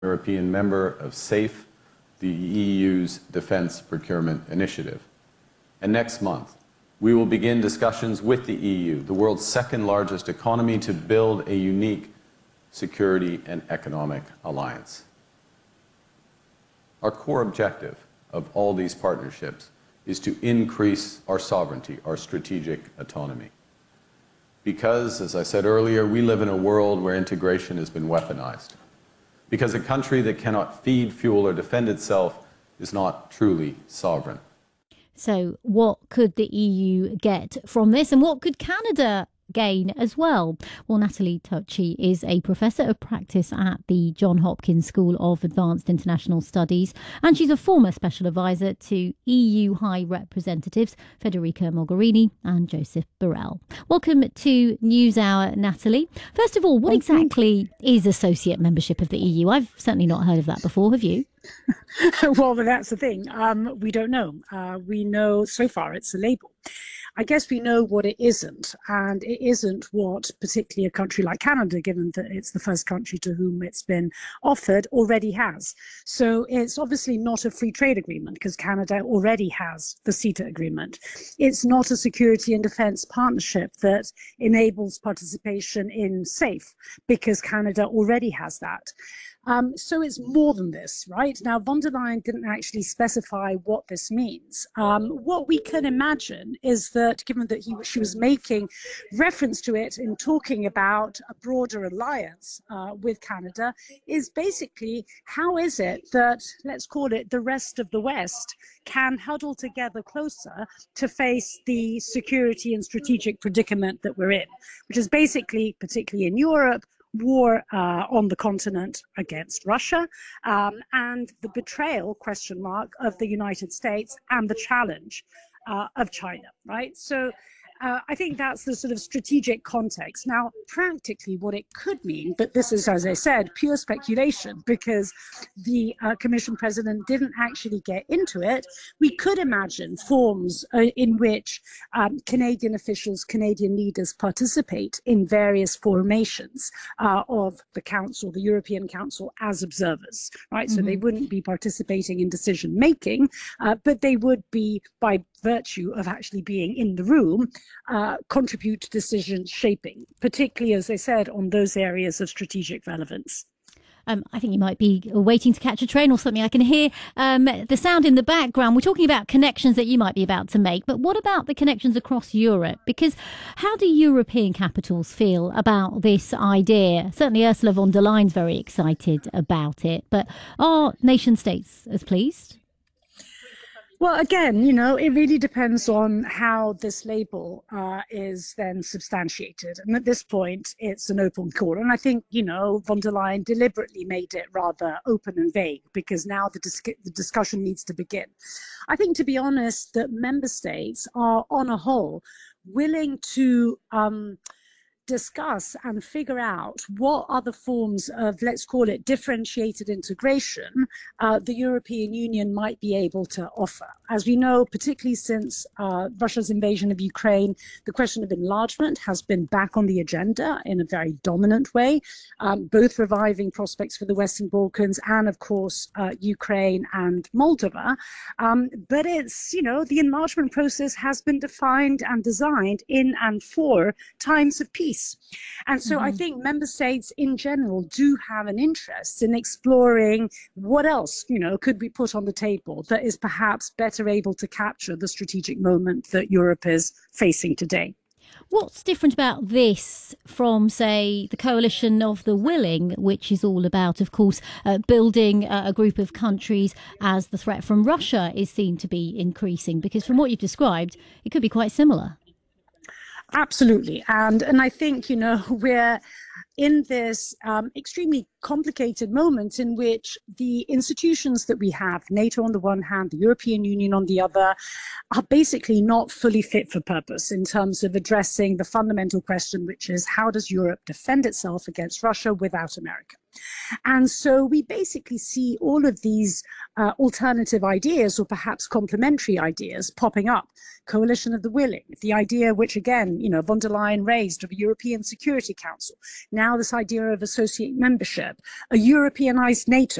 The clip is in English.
European member of SAFE, the EU's defense procurement initiative. And next month, we will begin discussions with the EU, the world's second largest economy, to build a unique security and economic alliance. Our core objective of all these partnerships is to increase our sovereignty, our strategic autonomy. Because, as I said earlier, we live in a world where integration has been weaponized. Because a country that cannot feed, fuel, or defend itself is not truly sovereign. So what could the EU get from this, and what could Canada gain as well? Well, Natalie Tucci is a professor of practice at the Johns Hopkins School of Advanced International Studies, and she's a former special advisor to EU High Representatives Federica Mogherini and Joseph Borrell. Welcome to NewsHour, Natalie. First of all, what exactly is associate membership of the EU? I've certainly not heard of that before. Have you? Well, that's the thing. We don't know. We know so far it's a label. I guess we know what it isn't, and it isn't what particularly a country like Canada, given that it's the first country to whom it's been offered, already has. So it's obviously not a free trade agreement because Canada already has the CETA agreement. It's not a security and defense partnership that enables participation in SAFE because Canada already has that. So it's more than this, right? Now, von der Leyen didn't actually specify what this means. What we can imagine is that, given that she was making reference to it in talking about a broader alliance with Canada, is basically how is it that, let's call it the rest of the West, can huddle together closer to face the security and strategic predicament that we're in, which is basically, particularly in Europe, war on the continent against Russia, and the betrayal, question mark, of the United States and the challenge of China, right? So I think that's the sort of strategic context. Now, practically what it could mean, but this is, as I said, pure speculation because the Commission President didn't actually get into it. We could imagine forms in which Canadian officials, Canadian leaders participate in various formations of the Council, the European Council, as observers, right? Mm-hmm. So they wouldn't be participating in decision making, but they would be, by virtue of actually being in the room, contribute to decision shaping, particularly, as I said, on those areas of strategic relevance. I think you might be waiting to catch a train or something. I can hear the sound in the background. We're talking about connections that you might be about to make, but what about the connections across Europe? Because how do European capitals feel about this idea? Certainly Ursula von der Leyen's very excited about it, but are nation states as pleased? Well, again, you know, it really depends on how this label is then substantiated. And at this point, it's an open call. And I think, you know, von der Leyen deliberately made it rather open and vague because now the discussion needs to begin. I think, to be honest, that member states are, on a whole, willing to discuss and figure out what other forms of, let's call it, differentiated integration the European Union might be able to offer. As we know, particularly since Russia's invasion of Ukraine, the question of enlargement has been back on the agenda in a very dominant way, both reviving prospects for the Western Balkans and, of course, Ukraine and Moldova. But it's, you know, the enlargement process has been defined and designed in and for times of peace. And so I think member states in general do have an interest in exploring what else, you know, could be put on the table that is perhaps better able to capture the strategic moment that Europe is facing today. What's different about this from, say, the coalition of the willing, which is all about, of course, building a group of countries as the threat from Russia is seen to be increasing? Because from what you've described, it could be quite similar. Absolutely. And I think, you know, we're in this extremely complicated moment in which the institutions that we have, NATO on the one hand, the European Union on the other, are basically not fully fit for purpose in terms of addressing the fundamental question, which is how does Europe defend itself against Russia without America? And so we basically see all of these alternative ideas, or perhaps complementary ideas, popping up. Coalition of the Willing, the idea which, again, von der Leyen raised of a European Security Council. Now this idea of associate membership, a Europeanized NATO.